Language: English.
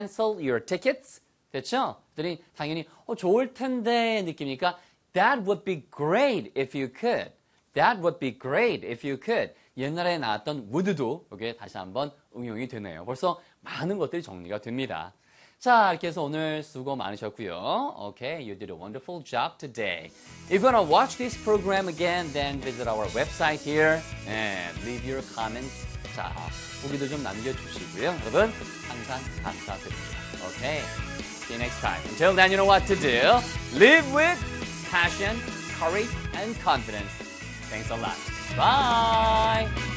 cancel your tickets? 됐죠? 그랬더니 당연히 좋을 텐데 느낌이니까 That would be great if you could. That would be great if you could. 옛날에 나왔던 would도 여기에 다시 한번 응용이 되네요. 벌써 많은 것들이 정리가 됩니다. 자, 이렇게 해서 오늘 수고 많으셨고요. Okay, you did a wonderful job today. If you want to watch this program again, then visit our website here and leave your comments. 자, 후기도 좀 남겨주시고요. 여러분, 항상 감사드립니다. Okay, see you next time. Until then, you know what to do. Live with passion, courage, and confidence. Thanks a lot. Bye!